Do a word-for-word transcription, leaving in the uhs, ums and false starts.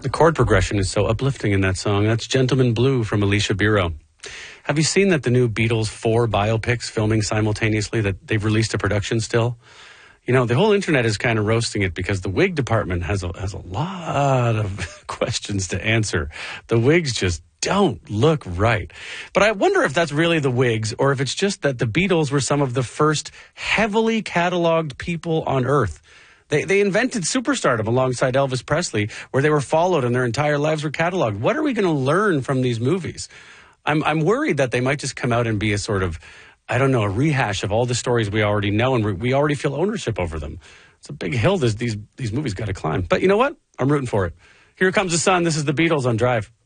The chord progression is so uplifting in that song. That's Gentleman Blue from Alicia Biro. Have you seen that the new Beatles four biopics filming simultaneously, that they've released a production still? You know, the whole internet is kind of roasting it because the wig department has a, has a lot of questions to answer. The wigs just don't look right. But I wonder if that's really the wigs, or if it's just that the Beatles were some of the first heavily cataloged people on Earth. They they invented superstardom alongside Elvis Presley, where they were followed and their entire lives were cataloged. What are we going to learn from these movies? I'm I'm worried that they might just come out and be a sort of, I don't know, a rehash of all the stories we already know, and we already feel ownership over them. It's a big hill this, these these movies got to climb. But you know what? I'm rooting for it. Here Comes the Sun. This is the Beatles on Drive.